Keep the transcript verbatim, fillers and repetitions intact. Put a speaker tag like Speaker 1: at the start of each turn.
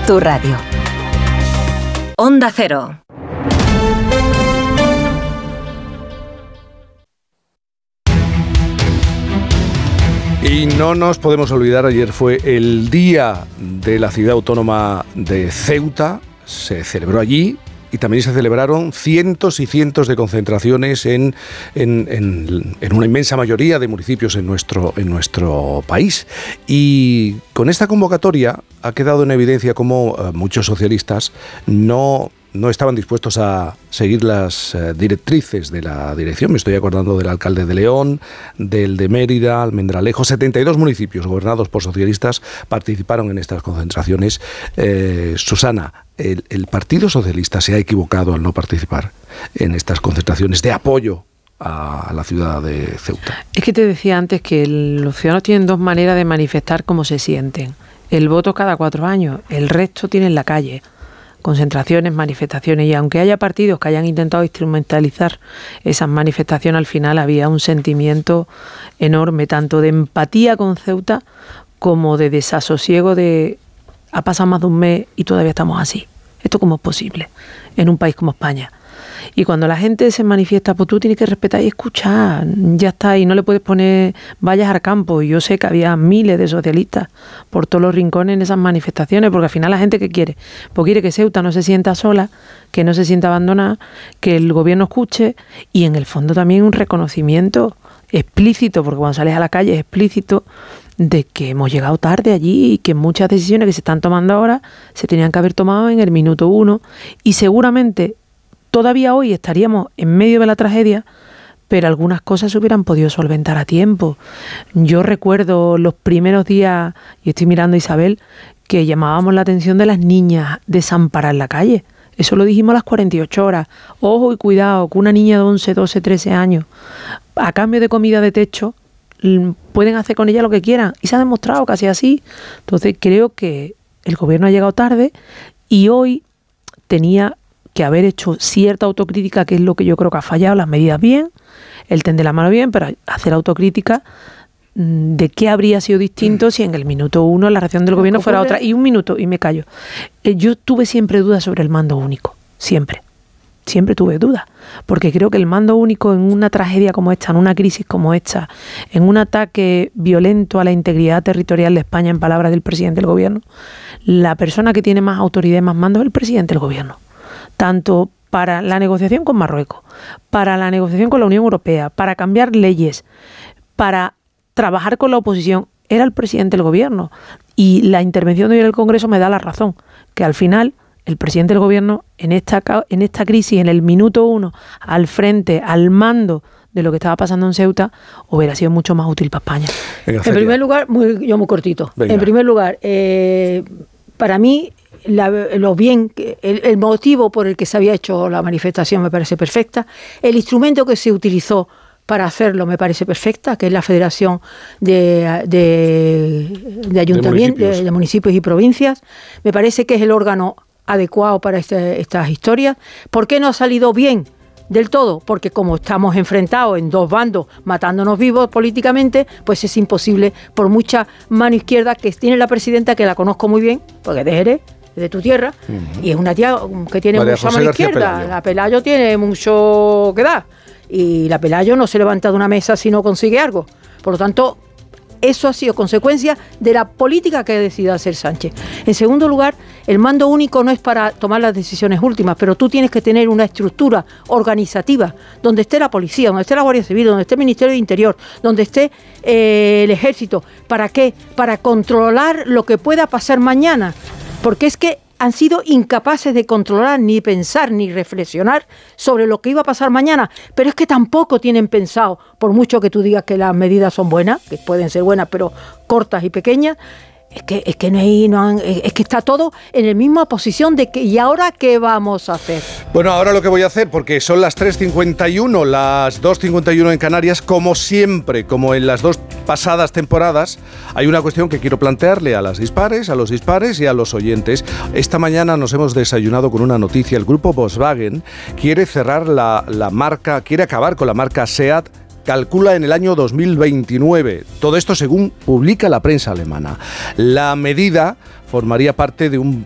Speaker 1: tu radio. Onda Cero.
Speaker 2: Y no nos podemos olvidar, ayer fue el Día de la Ciudad Autónoma de Ceuta, se celebró allí y también se celebraron cientos y cientos de concentraciones en, en, en, en una inmensa mayoría de municipios en nuestro, en nuestro país. Y con esta convocatoria ha quedado en evidencia cómo uh, muchos socialistas no... no estaban dispuestos a seguir las eh, directrices de la dirección. Me estoy acordando del alcalde de León, del de Mérida, Almendralejo. setenta y dos municipios gobernados por socialistas participaron en estas concentraciones. Eh, Susana, el, el Partido Socialista se ha equivocado al no participar en estas concentraciones de apoyo a la ciudad de Ceuta.
Speaker 3: Es que te decía antes que el, los ciudadanos tienen dos maneras de manifestar cómo se sienten. El voto cada cuatro años, el resto tiene en la calle. Concentraciones, manifestaciones, y aunque haya partidos que hayan intentado instrumentalizar esas manifestaciones, al final había un sentimiento enorme, tanto de empatía con Ceuta como de desasosiego de ha pasado más de un mes y todavía estamos así. ¿Esto cómo es posible en un país como España? Y cuando la gente se manifiesta, pues tú tienes que respetar y escuchar, ya está, y no le puedes poner vallas al campo. Y yo sé que había miles de socialistas por todos los rincones en esas manifestaciones, porque al final la gente ¿qué quiere? Pues quiere que Ceuta no se sienta sola, que no se sienta abandonada, que el gobierno escuche, y en el fondo también un reconocimiento explícito, porque cuando sales a la calle es explícito, de que hemos llegado tarde allí y que muchas decisiones que se están tomando ahora se tenían que haber tomado en el minuto uno, y seguramente todavía hoy estaríamos en medio de la tragedia, pero algunas cosas se hubieran podido solventar a tiempo. Yo recuerdo los primeros días, y estoy mirando a Isabel, que llamábamos la atención de las niñas desamparadas en la calle. Eso lo dijimos a las cuarenta y ocho horas. Ojo y cuidado, que una niña de once, doce, trece años, a cambio de comida de techo, pueden hacer con ella lo que quieran. Y se ha demostrado casi así. Entonces creo que el gobierno ha llegado tarde y hoy tenía que haber hecho cierta autocrítica, que es lo que yo creo que ha fallado, las medidas bien, el tender la mano bien, pero hacer autocrítica de qué habría sido distinto si en el minuto uno la reacción del gobierno fuera otra. Y un minuto, y me callo. Yo tuve siempre dudas sobre el mando único, siempre. Siempre tuve dudas, porque creo que el mando único en una tragedia como esta, en una crisis como esta, en un ataque violento a la integridad territorial de España, en palabras del presidente del gobierno, la persona que tiene más autoridad y más mando es el presidente del gobierno. Tanto para la negociación con Marruecos, para la negociación con la Unión Europea, para cambiar leyes, para trabajar con la oposición, era el presidente del gobierno. Y la intervención de hoy en el Congreso me da la razón, que al final el presidente del gobierno en esta, en esta crisis, en el minuto uno, al frente, al mando de lo que estaba pasando en Ceuta, hubiera sido mucho más útil para España.
Speaker 4: Venga, en primer lugar, muy, yo muy cortito, Venga. en primer lugar, eh, para mí, La, lo bien, el, el motivo por el que se había hecho la manifestación me parece perfecta, el instrumento que se utilizó para hacerlo me parece perfecta, que es la Federación de, de, de Ayuntamientos, de municipios. De, de municipios y provincias, me parece que es el órgano adecuado para este, estas historias. ¿Por qué no ha salido bien del todo? Porque como estamos enfrentados en dos bandos matándonos vivos políticamente, pues es imposible, por mucha mano izquierda que tiene la presidenta, que la conozco muy bien, porque es de Jerez, de tu tierra, uh-huh. y es una tía que tiene María mucha José mano García izquierda. Pelayo. La Pelayo tiene mucho que dar, y la Pelayo no se levanta de una mesa si no consigue algo. Por lo tanto, eso ha sido consecuencia de la política que ha decidido hacer Sánchez. En segundo lugar, el mando único no es para tomar las decisiones últimas, pero tú tienes que tener una estructura organizativa donde esté la policía, donde esté la Guardia Civil, donde esté el Ministerio de Interior, donde esté eh, el Ejército. ¿Para qué? Para controlar lo que pueda pasar mañana. Porque es que han sido incapaces de controlar, ni pensar, ni reflexionar sobre lo que iba a pasar mañana. Pero es que tampoco tienen pensado, por mucho que tú digas que las medidas son buenas, que pueden ser buenas, pero cortas y pequeñas, es que, es que no hay, no han, es que está todo en la misma posición de que ¿y ahora qué vamos a hacer?
Speaker 2: Bueno, ahora lo que voy a hacer, porque son las tres cincuenta y uno, las dos cincuenta y uno en Canarias, como siempre, como en las dos pasadas temporadas, hay una cuestión que quiero plantearle a las dispares, a los dispares y a los oyentes. Esta mañana nos hemos desayunado con una noticia. El grupo Volkswagen quiere cerrar la, la marca, quiere acabar con la marca SEAT, calcula en el año dos mil veintinueve. Todo esto según publica la prensa alemana. La medida formaría parte de un